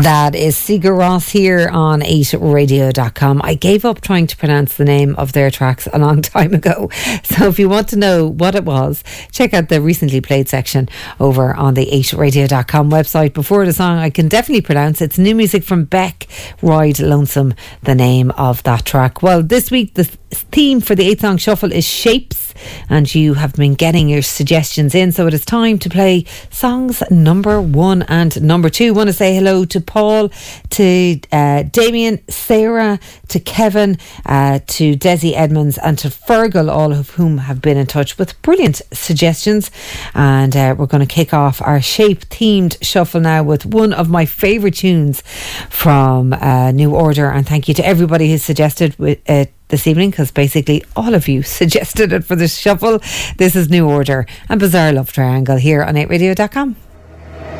That is Sigur Rós here on 8radio.com. I gave up trying to pronounce the name of their tracks a long time ago. So if you want to know what it was, check out the recently played section over on the 8radio.com website. Before the song, I can definitely pronounce it's new music from Beck, Ride Lonesome, the name of that track. Well, this week the theme for the 8-song shuffle is shapes, and you have been getting your suggestions in, so it is time to play songs number 1 and number 2. I want to say hello to Paul, to Damien, Sarah, to Kevin, to Desi Edmonds and to Fergal, all of whom have been in touch with brilliant suggestions. And we're going to kick off our shape themed shuffle now with one of my favourite tunes from New Order, and thank you to everybody who suggested this evening, because basically all of you suggested it for this shuffle. This is New Order and Bizarre Love Triangle here on 8radio.com.